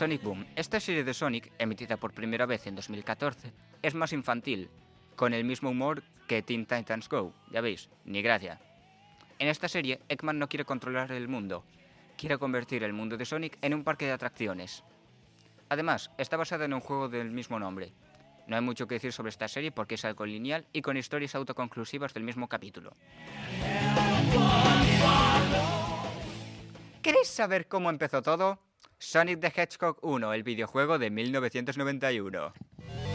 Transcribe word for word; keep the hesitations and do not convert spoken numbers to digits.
Sonic Boom. Esta serie de Sonic, emitida por primera vez en dos mil catorce, es más infantil, con el mismo humor que Teen Titans Go. Ya veis, ni gracia. En esta serie, Eggman no quiere controlar el mundo. Quiere convertir el mundo de Sonic en un parque de atracciones. Además, está basada en un juego del mismo nombre. No hay mucho que decir sobre esta serie porque es algo lineal y con historias autoconclusivas del mismo capítulo. ¿Queréis saber cómo empezó todo? Sonic the Hedgehog uno, el videojuego de mil novecientos noventa y uno.